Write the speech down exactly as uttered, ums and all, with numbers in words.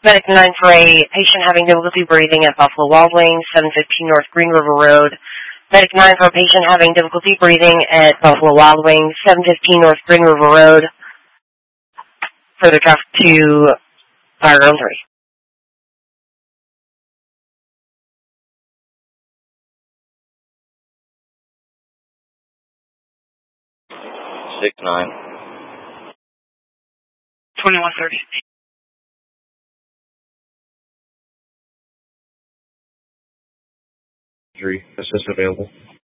Medic nine for a patient having difficulty breathing at Buffalo Wild Wings, seven fifteen North Green River Road. Medic nine for a patient having difficulty breathing at Buffalo Wild Wings, seven fifteen North Green River Road. Further traffic to Fire Ground three. six nine. twenty-one thirty. Three. Assist available.